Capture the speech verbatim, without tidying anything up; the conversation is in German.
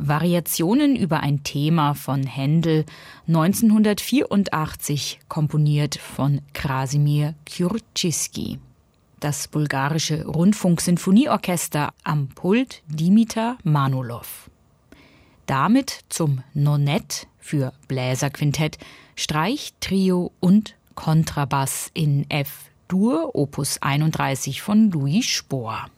Variationen über ein Thema von Händel, neunzehnhundertvierundachtzig komponiert von Krasimir Kürtschisky. Das bulgarische Rundfunksinfonieorchester am Pult Dimitar Manolov. Damit zum Nonett für Bläserquintett, Streich, Trio und Kontrabass in F-Dur, Opus einunddreißig von Louis Spohr.